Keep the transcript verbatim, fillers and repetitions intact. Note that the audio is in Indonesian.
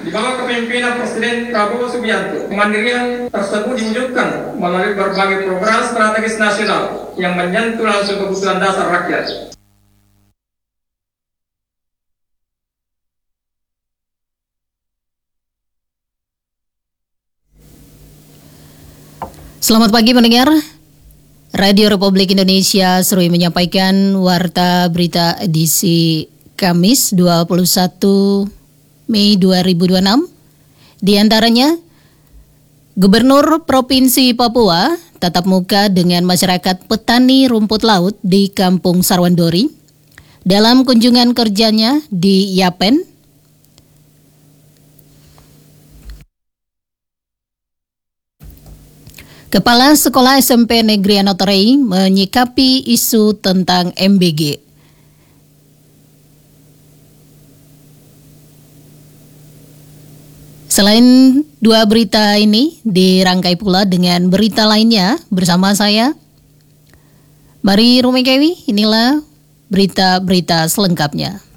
Di bawah kepemimpinan Presiden Prabowo Subianto, kemandirian tersebut diwujudkan melalui berbagai program strategis nasional yang menyentuh langsung kebutuhan dasar rakyat. Selamat pagi pendengar. Radio Republik Indonesia Serui menyampaikan warta berita edisi Kamis dua puluh satu Mei dua ribu dua puluh enam. Di antaranya, Gubernur Provinsi Papua tatap muka dengan masyarakat petani rumput laut di Kampung Sarwandori dalam kunjungan kerjanya di Yapen. Kepala Sekolah S M P Negeri Anotorei menyikapi isu tentang M B G. Selain dua berita ini, dirangkai pula dengan berita lainnya bersama saya, Mari Rumikewi. Inilah berita-berita selengkapnya.